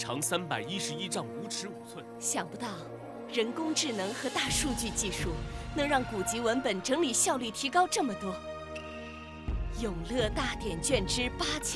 长311丈5尺5寸。 想不到，人工智能和大数据技术能让古籍文本整理效率提高这么多。永乐大典卷之8000。